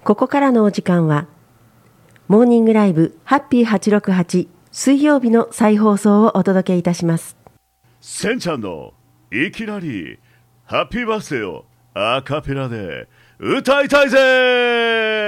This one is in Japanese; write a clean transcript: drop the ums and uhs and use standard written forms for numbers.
ここからのお時間はモーニングライブハッピー868水曜日の再放送をお届けいたします。 せんちゃんのいきなりハッピーバースデーをアカペラで歌いたいぜ。